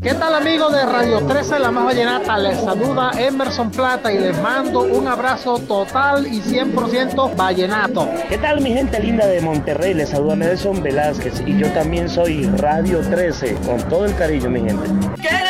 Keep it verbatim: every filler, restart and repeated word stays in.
¿Qué tal amigos de Radio trece, la más vallenata? Les saluda Emerson Plata y les mando un abrazo total y cien por ciento vallenato. ¿Qué tal mi gente linda de Monterrey? Les saluda Nelson Velázquez y yo también soy Radio trece, con todo el cariño mi gente. ¿Qué?